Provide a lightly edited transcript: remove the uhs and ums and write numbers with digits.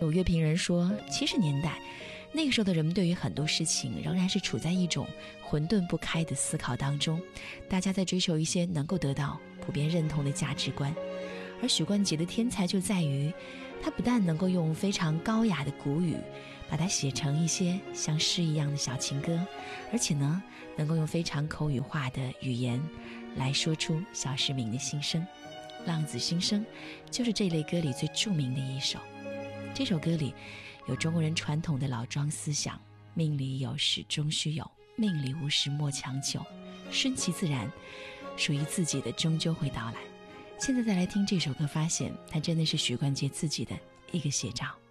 有乐评人说，70年代那个时候的人们对于很多事情仍然是处在一种混沌不开的思考当中，大家在追求一些能够得到普遍认同的价值观。而许冠杰的天才就在于，他不但能够用非常高雅的古语把它写成一些像诗一样的小情歌，而且呢，能够用非常口语化的语言来说出小市民的心声。浪子心声就是这类歌里最著名的一首。这首歌里有中国人传统的老庄思想，命里有时终须有，命里无时莫强求，顺其自然，属于自己的终究会到来。现在再来听这首歌，发现它真的是许冠杰自己的一个写照。